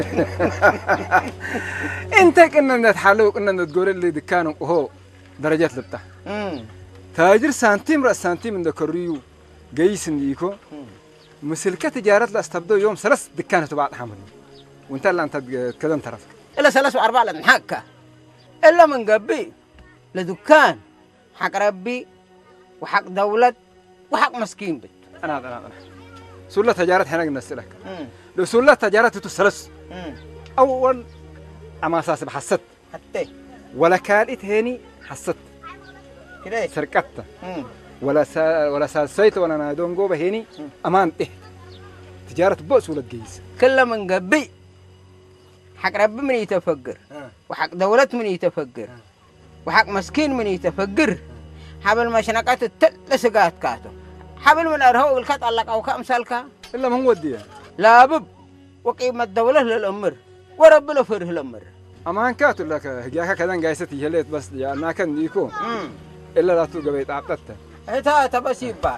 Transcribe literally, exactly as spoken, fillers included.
انت كنا نتحلو كنا نتقول اللي دكانه وهو درجات لبته تاجر سنتيم راس سنتيم من ذكريو جيس نديكو مسلكة تجارات لا استبدو يوم ثلاث دكانه تبع حمل وانت اللي انت كذا انت رفك إلا ثلاث وأربعة لنحكة إلا من قبي لدكان حق ربي وحق دولة وحق مسكين بيت انا انا انا سلة تجارات هنا نسلك لو سلة تجارات تسلس اول اما اساس بحست حتى ولا كالت هني حست كده سرقت ولا سا ولا سالسيت ولا نادون جو بهني امان إيه تجارة بؤس ولا تجيز كل من قبي حق ربي من يتفجر وحق دولة من يتفجر وحق مسكين من يتفجر حبل مشنقات التل سقات كاتو حبل من أرهو الكات على أو كأمثالك إلا ما هو وديه لا بب وقيمة الدولة للأمر ورب الفره الأمر أمان كاتو لك هجاك كذا جايستي هليت بس يا ما كان ديكو إلا لا توقع بيت عبدته هتا تبى سيبا